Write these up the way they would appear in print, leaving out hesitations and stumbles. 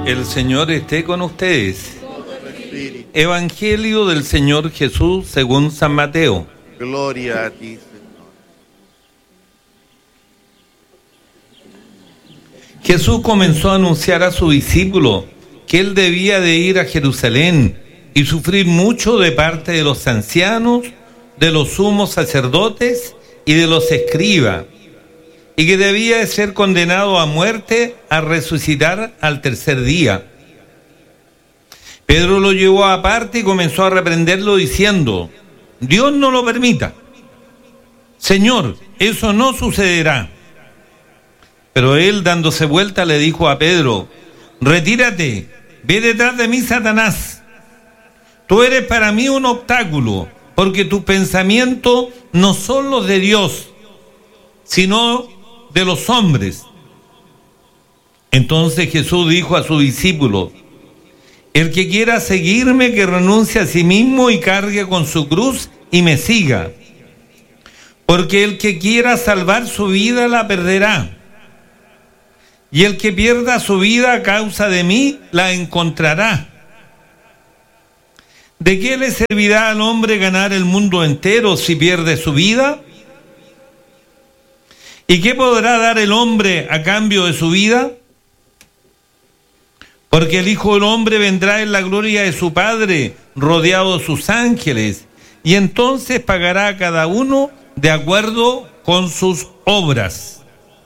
El Señor esté con ustedes. Evangelio del Señor Jesús según San Mateo. Gloria a ti, Señor. Jesús comenzó a anunciar a sus discípulos que él debía de ir a Jerusalén y sufrir mucho de parte de los ancianos, de los sumos sacerdotes y de los escribas, y que debía de ser condenado a muerte, a resucitar al tercer día. Pedro lo llevó aparte y comenzó a reprenderlo diciendo: Dios no lo permita. Señor, eso no sucederá. Pero él, dándose vuelta, le dijo a Pedro: retírate, ve detrás de mí, Satanás. Tú eres para mí un obstáculo, porque tus pensamientos no son los de Dios, sino de los hombres. Entonces Jesús dijo a sus discípulos: el que quiera seguirme, que renuncie a sí mismo y cargue con su cruz y me siga. Porque el que quiera salvar su vida la perderá. Y el que pierda su vida a causa de mí la encontrará. ¿De qué le servirá al hombre ganar el mundo entero si pierde su vida? ¿Y qué podrá dar el hombre a cambio de su vida? Porque el Hijo del Hombre vendrá en la gloria de su Padre, rodeado de sus ángeles, y entonces pagará a cada uno de acuerdo con sus obras.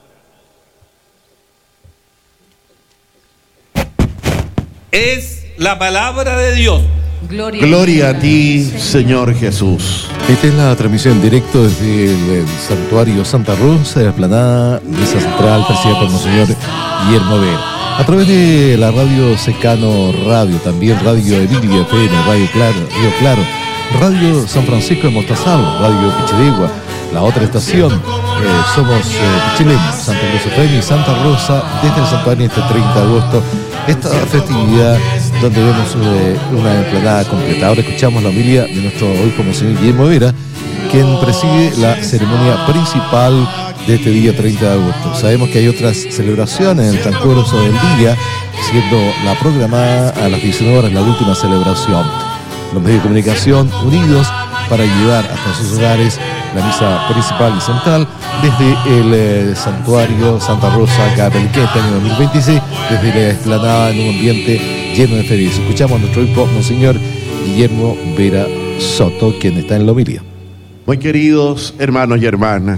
Es la palabra de Dios. Gloria a ti, Señor Jesús. Esta es la transmisión en directo desde el Santuario Santa Rosa, de la explanada Misa Central, presidida por Monseñor Guillermo Vera. A través de la radio Secano Radio, también Radio Emilia FM, Radio Claro, Río Claro, Radio San Francisco de Mostazal, Radio Pichidegua, la otra estación, somos Pichilén, Santa Rosa FM y Santa Rosa, desde el santuario este 30 de agosto, esta festividad donde vemos una explanada completa. Ahora escuchamos la homilia de nuestro obispo Monseñor Guillermo Vera, quien preside la ceremonia principal de este día 30 de agosto. Sabemos que hay otras celebraciones en el transcurso del día, siendo la programada a las 19 horas la última celebración. Los medios de comunicación unidos para llevar hasta sus hogares la misa principal y central desde el santuario Santa Rosa Capeliqué, este año 2026, desde la explanada en un ambiente lleno de feliz. Escuchamos a nuestro obispo Monseñor Guillermo Vera Soto, quien está en la homilia. Muy queridos hermanos y hermanas,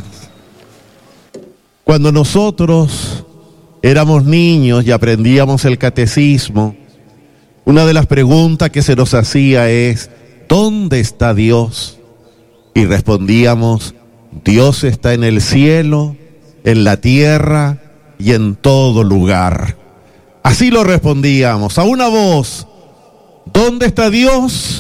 cuando nosotros éramos niños y aprendíamos el catecismo, una de las preguntas que se nos hacía es: ¿dónde está Dios? Y respondíamos: Dios está en el cielo, en la tierra y en todo lugar. Así lo respondíamos a una voz. ¿Dónde está Dios?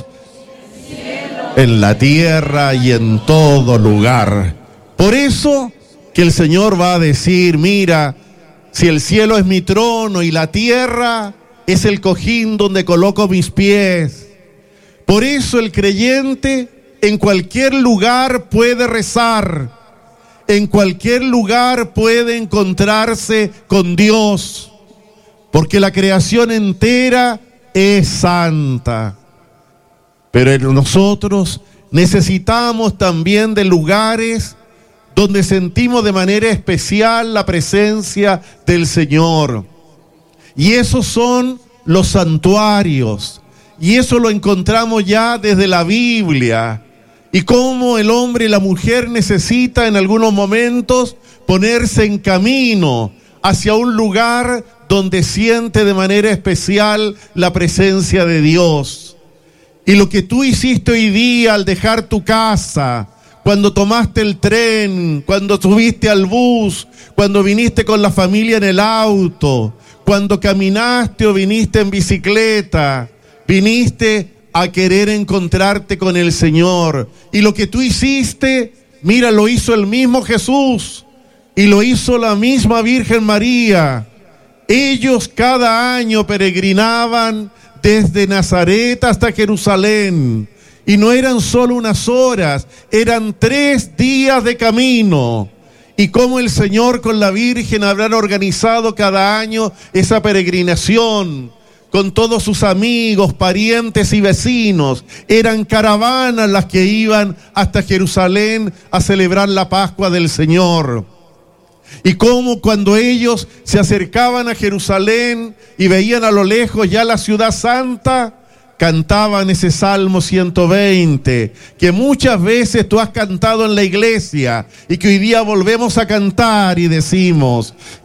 En la tierra y en todo lugar. Por eso que el Señor va a decir: mira, si el cielo es mi trono y la tierra es el cojín donde coloco mis pies. Por eso el creyente en cualquier lugar puede rezar, en cualquier lugar puede encontrarse con Dios, porque la creación entera es santa. Pero nosotros necesitamos también de lugares donde sentimos de manera especial la presencia del Señor. Y esos son los santuarios. Y eso lo encontramos ya desde la Biblia. Y cómo el hombre y la mujer necesitan en algunos momentos ponerse en camino hacia un lugar donde siente de manera especial la presencia de Dios. Y lo que tú hiciste hoy día al dejar tu casa, cuando tomaste el tren, cuando subiste al bus, cuando viniste con la familia en el auto, cuando caminaste o viniste en bicicleta, viniste a querer encontrarte con el Señor. Y lo que tú hiciste, mira, lo hizo el mismo Jesús y lo hizo la misma Virgen María. Ellos cada año peregrinaban desde Nazaret hasta Jerusalén. Y no eran solo unas horas, eran 3 días de camino. y cómo el Señor con la Virgen habrán organizado cada año esa peregrinación con todos sus amigos, parientes y vecinos. Eran caravanas las que iban hasta Jerusalén a celebrar la Pascua del Señor. Y cómo cuando ellos se acercaban a Jerusalén y veían a lo lejos ya la ciudad santa, cantaban ese Salmo 120, que muchas veces tú has cantado en la iglesia y que hoy día volvemos a cantar y decimos: